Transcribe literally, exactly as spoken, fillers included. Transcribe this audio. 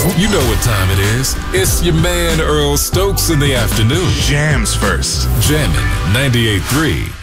You know what time it is. It's your man Earl Stokes in the afternoon. Jams first. Jammin' ninety-eight point three.